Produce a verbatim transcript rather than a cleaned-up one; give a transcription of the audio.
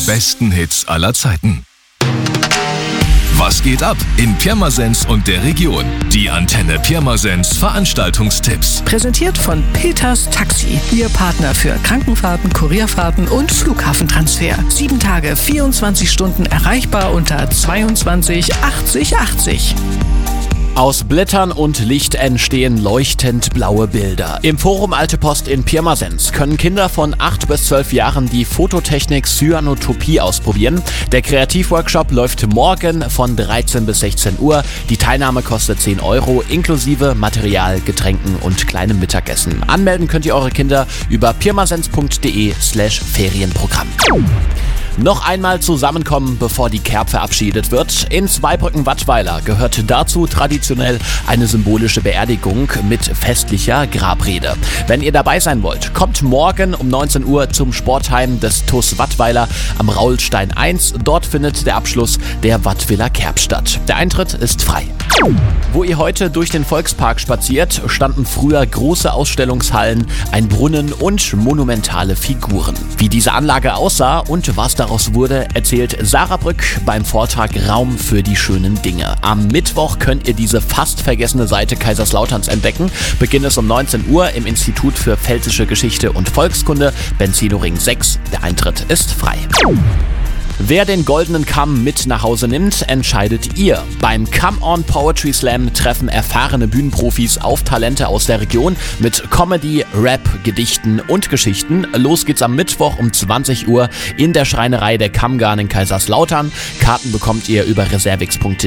besten Hits aller Zeiten. Was geht ab in Pirmasens und der Region? Die Antenne Pirmasens Veranstaltungstipps. Präsentiert von Peters Taxi. Ihr Partner für Krankenfahrten, Kurierfahrten und Flughafentransfer. Sieben Tage, vierundzwanzig Stunden erreichbar unter zweiundzwanzig achtzig achtzig. Aus Blättern und Licht entstehen leuchtend blaue Bilder. Im Forum Alte Post in Pirmasens können Kinder von acht bis zwölf Jahren die Fototechnik Cyanotopie ausprobieren. Der Kreativworkshop läuft morgen von dreizehn bis sechzehn Uhr. Die Teilnahme kostet zehn Euro inklusive Material, Getränken und kleinem Mittagessen. Anmelden könnt ihr eure Kinder über pirmasens.de slash Ferienprogramm. Noch einmal zusammenkommen, bevor die Kerb verabschiedet wird. In Zweibrücken-Wattweiler gehört dazu traditionell eine symbolische Beerdigung mit festlicher Grabrede. Wenn ihr dabei sein wollt, kommt morgen um neunzehn Uhr zum Sportheim des T U S Wattweiler am Raulstein eins. Dort findet der Abschluss der Wattwiller Kerb statt. Der Eintritt ist frei. Wo ihr heute durch den Volkspark spaziert, standen früher große Ausstellungshallen, ein Brunnen und monumentale Figuren. Wie diese Anlage aussah und was daraus wurde, erzählt Sarah Brück beim Vortrag Raum für die schönen Dinge. Am Mittwoch könnt ihr diese fast vergessene Seite Kaiserslauterns entdecken. Beginn ist um neunzehn Uhr im Institut für Pfälzische Geschichte und Volkskunde, Benzinoring sechs. Der Eintritt ist frei. Wer den goldenen Kamm mit nach Hause nimmt, entscheidet ihr. Beim Come On Poetry Slam treffen erfahrene Bühnenprofis auf Talente aus der Region mit Comedy, Rap, Gedichten und Geschichten. Los geht's am Mittwoch um zwanzig Uhr in der Schreinerei der Kammgarn in Kaiserslautern. Karten bekommt ihr über reservix punkt de.